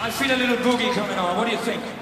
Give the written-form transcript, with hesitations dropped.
I feel a little boogie coming on. What do you think?